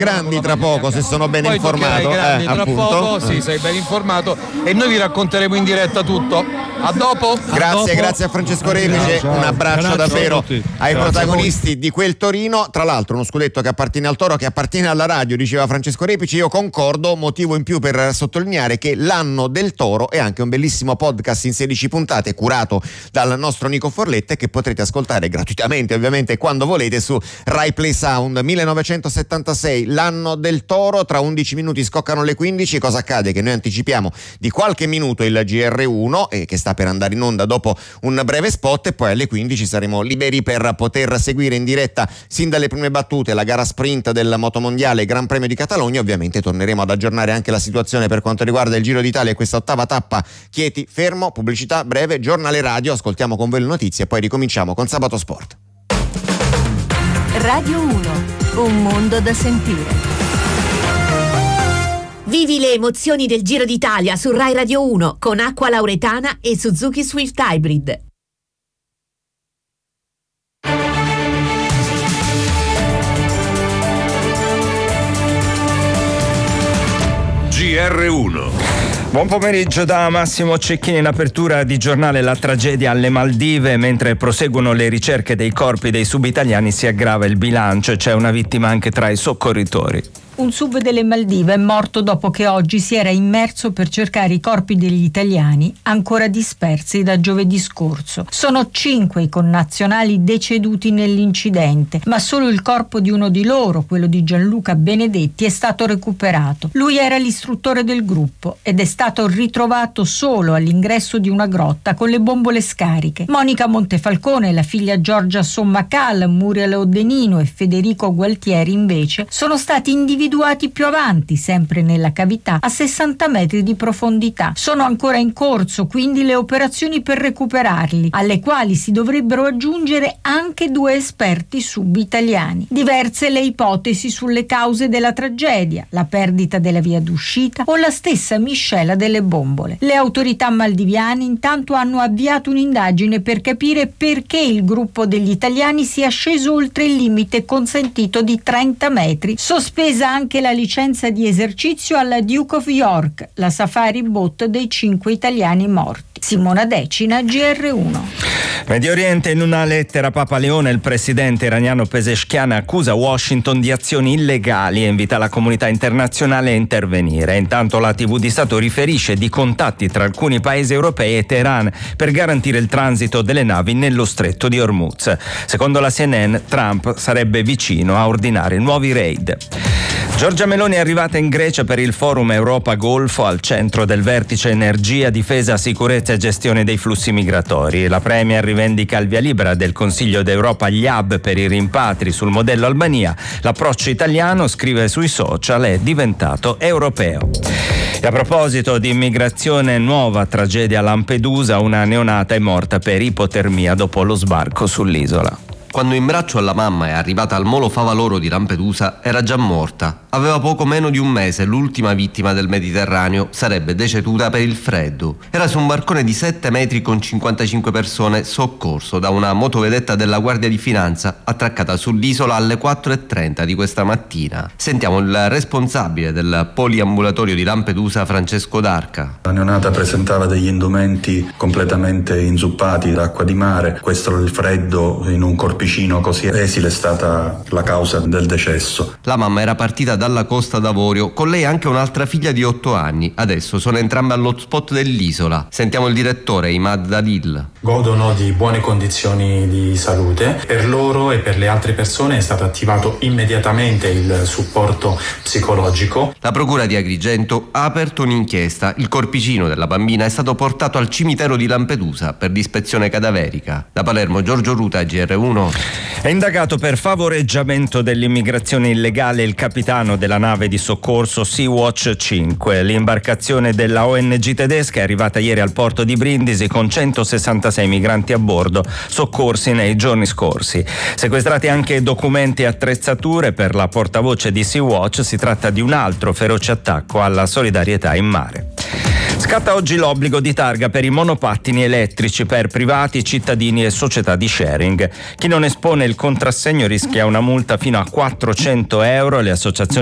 grandi tra poco, se sono ben poi informato. Grandi tra Appunto. poco, sì, sei ben informato e noi vi racconteremo in diretta tutto. A dopo. Grazie a Francesco Repice, un abbraccio davvero ai protagonisti di quel Torino. Tra l'altro uno scudetto che appartiene al Toro, che appartiene alla radio, diceva Francesco Repice. Io concordo, motivo in più per sottolineare che l'anno del Toro è anche un bellissimo podcast in 16 puntate curato dal nostro Nico Forlette, che potrete ascoltare gratuitamente ovviamente quando volete su Rai Play Sound. 1976, l'anno del Toro. Tra 11 minuti scoccano le 15. Cosa accade? Che noi anticipiamo di qualche minuto il GR1 che sta per andare in onda dopo un breve spot, e poi alle 15 saremo liberi per poter seguire in diretta sin dalle prime battute la gara sprint del Motomondiale Gran Premio di Catalogna. Ovviamente torneremo ad aggiornare anche la situazione per quanto riguarda il Giro d'Italia e questa ottava tappa. Chieti, fermo, pubblicità breve, giornale radio, ascoltiamo con voi le notizie e poi ricominciamo con Sabato Sport. Radio 1, un mondo da sentire. Vivi le emozioni del Giro d'Italia su Rai Radio 1 con Acqua Lauretana e Suzuki Swift Hybrid. GR1. Buon pomeriggio da Massimo Cecchini. In apertura di giornale la tragedia alle Maldive. Mentre proseguono le ricerche dei corpi dei subitaliani si aggrava il bilancio e c'è una vittima anche tra i soccorritori. Un sub delle Maldive è morto dopo che oggi si era immerso per cercare i corpi degli italiani ancora dispersi da giovedì scorso. Sono 5 i connazionali deceduti nell'incidente, ma solo il corpo di uno di loro, quello di Gianluca Benedetti, è stato recuperato. Lui era l'istruttore del gruppo ed è stato ritrovato solo all'ingresso di una grotta con le bombole scariche. Monica Montefalcone, la figlia Giorgia Sommacal, Muriel Odenino e Federico Gualtieri invece sono stati individuati più avanti, sempre nella cavità, a 60 metri di profondità. Sono ancora in corso quindi le operazioni per recuperarli, alle quali si dovrebbero aggiungere anche 2 esperti sub-italiani. Diverse le ipotesi sulle cause della tragedia, la perdita della via d'uscita o la stessa miscela delle bombole. Le autorità maldiviane intanto hanno avviato un'indagine per capire perché il gruppo degli italiani sia sceso oltre il limite consentito di 30 metri, sospesa anche la licenza di esercizio alla Duke of York, la safari boat dei 5 italiani morti. Simona Decina, GR1. Medio Oriente, in una lettera Papa Leone, il presidente iraniano Pezeshkian accusa Washington di azioni illegali e invita la comunità internazionale a intervenire. Intanto la TV di Stato riferisce di contatti tra alcuni paesi europei e Teheran per garantire il transito delle navi nello stretto di Hormuz. Secondo la CNN, Trump sarebbe vicino a ordinare nuovi raid. Giorgia Meloni è arrivata in Grecia per il Forum Europa-Golfo, al centro del vertice energia, difesa, sicurezza e gestione dei flussi migratori. La Premier rivendica il via libera del Consiglio d'Europa agli hub per i rimpatri sul modello Albania. L'approccio italiano, scrive sui social, è diventato europeo. E a proposito di immigrazione, nuova tragedia a Lampedusa, una neonata è morta per ipotermia dopo lo sbarco sull'isola. Quando in braccio alla mamma è arrivata al molo Favaloro di Lampedusa era già morta. Aveva poco meno di un mese, l'ultima vittima del Mediterraneo sarebbe deceduta per il freddo. Era su un barcone di 7 metri con 55 persone, soccorso da una motovedetta della Guardia di Finanza attraccata sull'isola alle 4:30 di questa mattina. Sentiamo il responsabile del poliambulatorio di Lampedusa, Francesco D'Arca. La neonata presentava degli indumenti completamente inzuppati d'acqua di mare. Questo il freddo in un corpicino così esile è stata la causa del decesso. La mamma era partita dalla Costa d'Avorio, con lei anche un'altra figlia di 8 anni. Adesso sono entrambe all'hotspot dell'isola. Sentiamo il direttore Imad Dadil. Godono di buone condizioni di salute. Per loro e per le altre persone è stato attivato immediatamente il supporto psicologico. La procura di Agrigento ha aperto un'inchiesta. Il corpicino della bambina è stato portato al cimitero di Lampedusa per dispezione cadaverica. Da Palermo, Giorgio Ruta, GR1. È indagato per favoreggiamento dell'immigrazione illegale il capitano della nave di soccorso Sea-Watch 5. L'imbarcazione della ONG tedesca è arrivata ieri al porto di Brindisi con 166 migranti a bordo, soccorsi nei giorni scorsi. Sequestrati anche documenti e attrezzature per la portavoce di Sea-Watch. Si tratta di un altro feroce attacco alla solidarietà in mare. Scatta oggi l'obbligo di targa per i monopattini elettrici per privati, cittadini e società di sharing. Chi non espone il contrassegno rischia una multa fino a 400 euro. Le associazioni